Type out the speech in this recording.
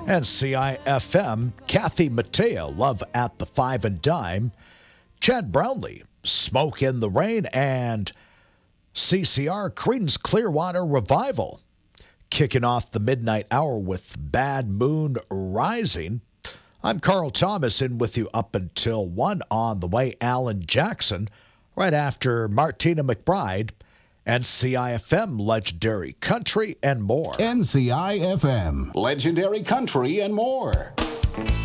And CIFM, Kathy Mattea, Love at the Five and Dime, Chad Brownlee, Smoke in the Rain, and CCR, Creedence Clearwater Revival. Kicking off the midnight hour with Bad Moon Rising. I'm Carl Thomas, in with you up until 1. On the way, Alan Jackson, right after Martina McBride, and CIFM, Legendary Country and more. NCIFM, Legendary Country and more.